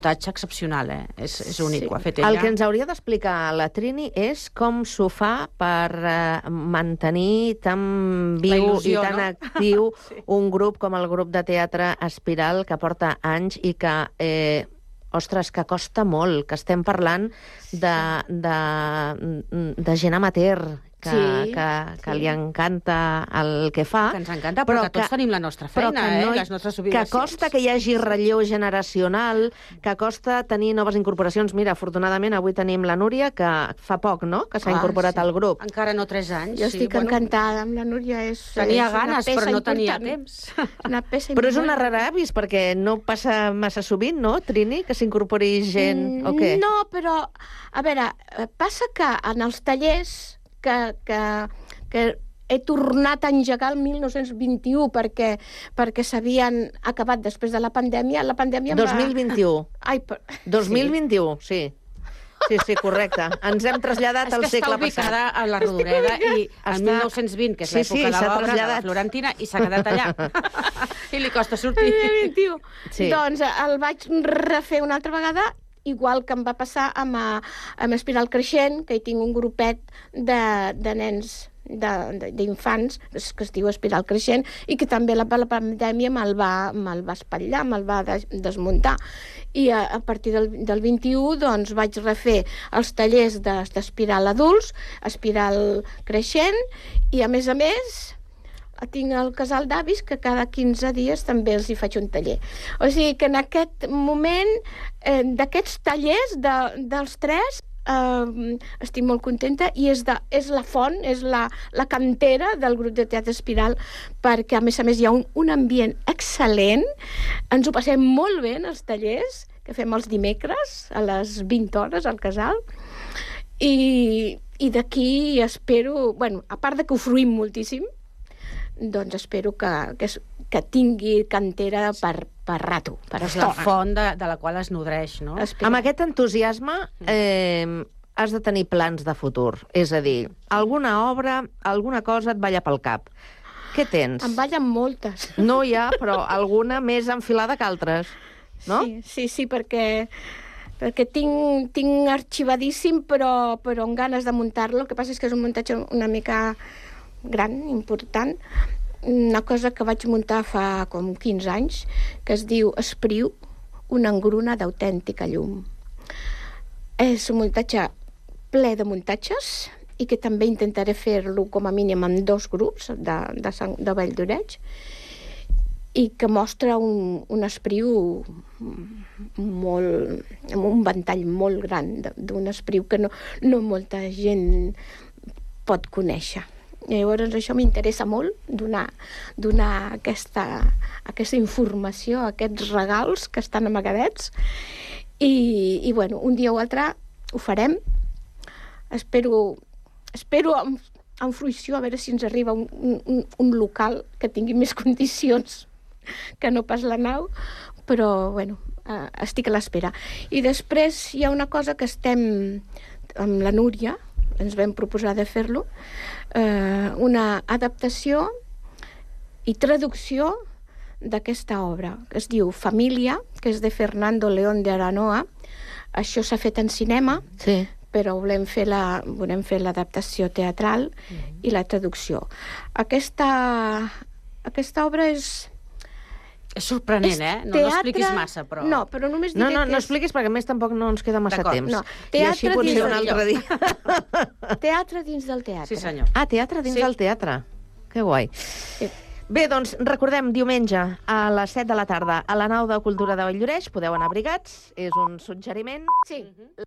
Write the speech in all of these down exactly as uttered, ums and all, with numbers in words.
muntatge excepcional, eh? És, és únic, Sí. ho ha fet ella. El que ens hauria d'explicar la Trini és com s'ho fa per eh, mantenir tan viu il·lusió, i tan no? actiu Sí. un grup com el grup de teatre Espiral, que porta anys i que, eh, ostres, que costa molt, que estem parlant de, de, de gent amateur, que, Sí, que, que sí. li encanta el que fa. Que ens encanta, però, però que tots tenim la nostra però feina, que eh? no hi- Les nostres que obligacions. costa que hi hagi relleu generacional, que costa tenir noves incorporacions. Mira, afortunadament avui tenim la Núria, que fa poc, no?, que s'ha Ah, incorporat sí. al grup. Encara no tres anys. Jo estic sí, encantada amb la Núria. És, Tenia és una ganes, peça però no tenia important. temps. Una peça Però és una important. rara avis, perquè no passa massa sovint, no, Trini, que s'incorpori gent, o què? No, però, a veure, eh, passa que en els tallers que, que, que he tornat a engegar el mil nou-cents vint-i-u perquè, perquè s'havien acabat després de la pandèmia, la pandèmia em dos va... mil vint-i-u. Ai, per... dos mil vint-i-u, sí. Sí, sí, correcte. Ens hem traslladat És al que està segle ubicada passat. a la Rodoreda i Està- en mil nou-cents vint, que és Sí, sí, l'època s'ha de l'obra de la traslladat. Florentina, i s'ha quedat allà. I li costa sortir. vint-i-u. Sí. Doncs el vaig refer una altra vegada, igual que em va passar amb, eh, amb Espiral Creixent, que hi tinc un grupet de, de nens d'infants que es diu Espiral Creixent i que també la, la pandèmia me'l va, me'l va espatllar, me'l va des, desmuntar. I a, a partir del, del vint-i-u doncs, vaig refer els tallers d'Espiral Adults, Espiral Creixent, i a més a més tinc el casal d'avis que cada quinze dies també els hi faig un taller. O sigui que en aquest moment eh, d'aquests tallers de, dels tres eh, estic molt contenta i és, de, és la font, és la, la cantera del grup de teatre Espiral, perquè a més a més hi ha un, un ambient excel·lent, ens ho passem molt bé en els tallers que fem els dimecres a les vint hores al casal, i, i d'aquí espero, bueno, a part de que ho fruïm moltíssim, doncs espero que, que, que tingui cantera per, per rato, per És la estona. font de, de la qual es nodreix, no? Espero. Amb aquest entusiasme eh, has de tenir plans de futur. És a dir, alguna obra, alguna cosa et balla pel cap. Què tens? Em ballen moltes. No hi ha, però alguna més enfilada que altres, no? Sí, sí, sí, perquè, perquè tinc, tinc arxivadíssim, però, però amb ganes de muntar-lo. El que passa és que és un muntatge una mica gran, important, una cosa que vaig muntar fa com quinze anys, que es diu Espriu, una engruna d'autèntica llum. És un muntatge ple de muntatges i que també intentaré fer-lo com a mínim en dos grups de, de, Sant, de Valldoreix, i que mostra un, un espriu molt, amb un ventall molt gran d'un espriu que no, no molta gent pot conèixer. I llavors això m'interessa molt, donar, donar aquesta, aquesta informació, aquests regals que estan amagadets, i, i bueno, un dia o altre ho farem. Espero, espero amb, amb fruïció a veure si ens arriba un, un, un local que tingui més condicions que no pas la nau, però bueno, eh, estic a l'espera. I després hi ha una cosa que estem amb la Núria, ens vam proposar de fer-lo, eh, una adaptació i traducció d'aquesta obra, que es diu Família, que és de Fernando León de Aranoa. Això s'ha fet en cinema, Sí. però volem fer la, volem fer l'adaptació teatral mm-hmm. i la traducció. Aquesta, aquesta obra és... És sorprenent, és eh? No, teatre... no expliquis massa, però... No, però només diré No, no, que no és expliquis, perquè a més tampoc no ens queda massa D'acord. temps. No, I així teatre potser dins un del altre dia. teatre dins del teatre. Sí, senyor. Ah, teatre dins Sí. del teatre. Que guai. Sí. Bé, doncs, recordem, diumenge a les set de la tarda a la nau de Cultura de Valldoreix, podeu anar abrigats, és un suggeriment. Sí.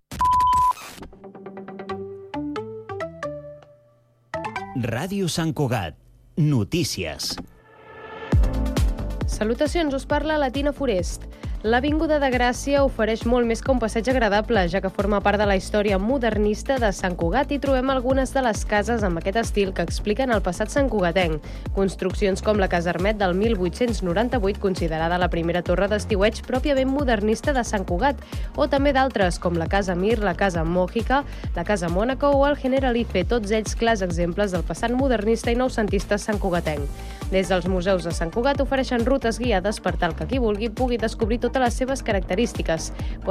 Ràdio Sant Cugat. Notícies. Salutacions, us parla la Tina Forest. L'Avinguda de Gràcia ofereix molt més que un passeig agradable, ja que forma part de la història modernista de Sant Cugat i trobem algunes de les cases amb aquest estil que expliquen el passat santcugatenc. Construccions com la Casa Armet del mil vuit-cents noranta-vuit, considerada la primera torre d'estiueig pròpiament modernista de Sant Cugat, o també d'altres com la Casa Mir, la Casa Mòjica, la Casa Mònaco o el Generalife, tots ells clars exemples del passat modernista i noucentista santcugatenc. Des dels museus de Sant Cugat ofereixen rutes guiades per tal que qui vulgui pugui descobrir totes les seves característiques.